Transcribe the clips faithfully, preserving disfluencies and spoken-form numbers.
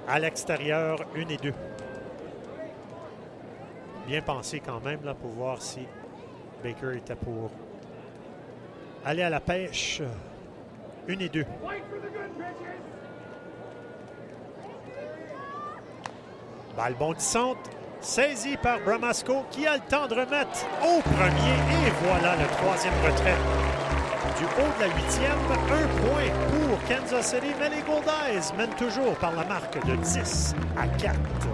À l'extérieur, une et deux. Bien pensé quand même là, pour voir si Baker était pour aller à la pêche. Une et deux. Balle bondissante, saisie par Bramasco qui a le temps de remettre au premier. Et voilà le troisième retrait du haut de la huitième. Un point pour Kansas City, mais les Goldeyes mènent toujours par la marque de dix à quatre.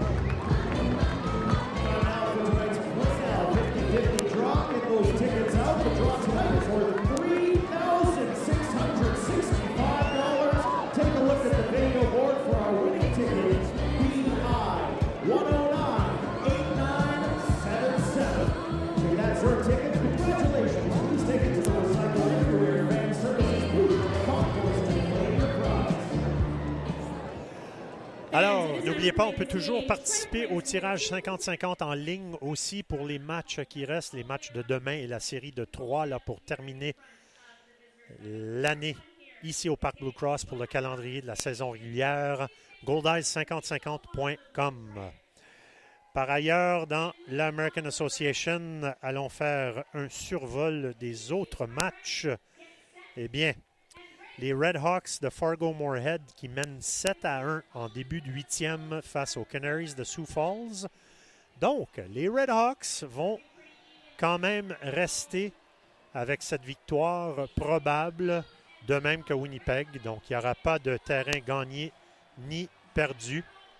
Alors, n'oubliez pas, on peut toujours participer au tirage cinquante cinquante en ligne aussi pour les matchs qui restent, les matchs de demain et la série de trois là, pour terminer l'année ici au Parc Blue Cross pour le calendrier de la saison régulière. Goldeyes cinquante cinquante point com. Par ailleurs, dans l'American Association, allons faire un survol des autres matchs. Eh bien, les Red Hawks de Fargo-Moorhead qui mènent sept à un en début de huitième face aux Canaries de Sioux Falls. Donc, les Red Hawks vont quand même rester avec cette victoire probable, de même que Winnipeg. Donc, il n'y aura pas de terrain gagné ni perdu.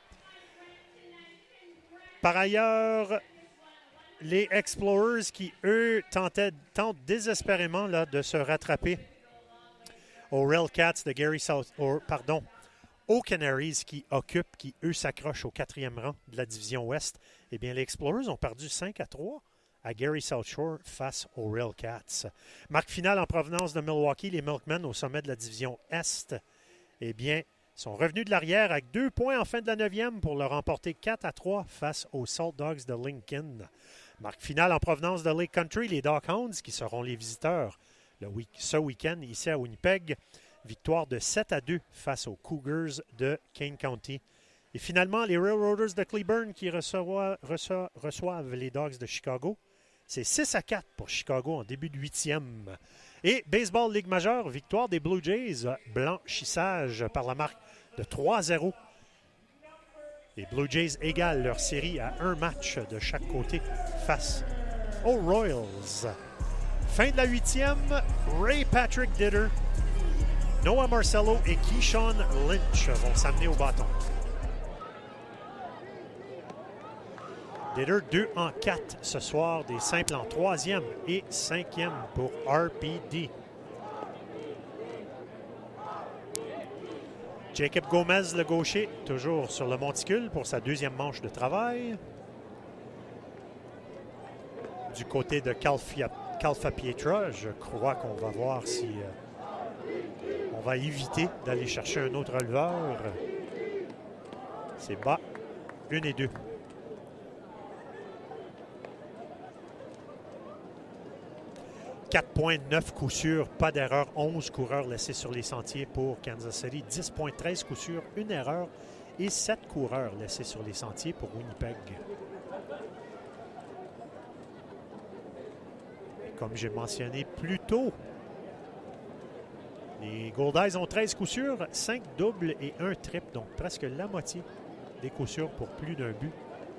Par ailleurs, les Explorers qui, eux, tentaient, tentent désespérément là, de se rattraper aux Railcats de Gary South, or, pardon, aux Canaries qui occupent, qui eux s'accrochent au quatrième rang de la division Ouest. Eh bien, les Explorers ont perdu cinq à trois à Gary South Shore face aux Railcats. Marque finale en provenance de Milwaukee, les Milkmen au sommet de la division Est, eh bien, sont revenus de l'arrière avec deux points en fin de la neuvième pour le remporter quatre à trois face aux Salt Dogs de Lincoln. Marque finale en provenance de Lake Country, les Dockhounds qui seront les visiteurs Le week- ce week-end, ici à Winnipeg, victoire de sept à deux face aux Cougars de Kane County. Et finalement, les Railroaders de Cleburne qui reçoivent, reçoivent, reçoivent les Dogs de Chicago. C'est six à quatre pour Chicago en début de huitième. Et Baseball Ligue majeure, victoire des Blue Jays, blanchissage par la marque de trois à zéro. Les Blue Jays égalent leur série à un match de chaque côté face aux Royals. Fin de la huitième, Ray Patrick Ditter, Noah Marcello et Keyshawn Lynch vont s'amener au bâton. Ditter deux en quatre ce soir, des simples en troisième et cinquième pour R P D. Jacob Gomez, le gaucher, toujours sur le monticule pour sa deuxième manche de travail. Du côté de Calfia Calfa Pietra, je crois qu'on va voir si euh, on va éviter d'aller chercher un autre releveur. C'est bas, une et deux. quatre points, neuf coups sûrs, pas d'erreur, onze coureurs laissés sur les sentiers pour Kansas City, dix points, treize coups sûrs, une erreur et sept coureurs laissés sur les sentiers pour Winnipeg. Comme j'ai mentionné plus tôt, les Goldeyes ont treize coups sûrs, cinq doubles et un triple, donc presque la moitié des coups sûrs pour plus d'un but.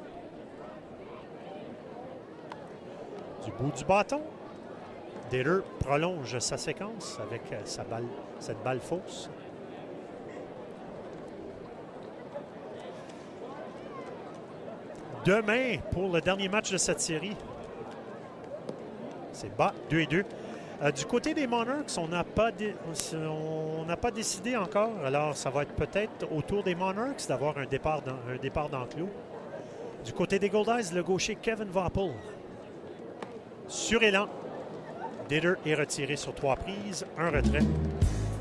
Du bout du bâton, Ditter prolonge sa séquence avec sa balle, cette balle fausse. Demain, pour le dernier match de cette série, c'est bas, deux et deux. Euh, du côté des Monarchs, on n'a pas, dé- on n'a pas décidé encore. Alors, ça va être peut-être au tour des Monarchs d'avoir un départ, dans, un départ d'enclos. Du côté des Goldeyes, le gaucher Kevin Vaupel. Sur élan, Ditter est retiré sur trois prises, un retrait.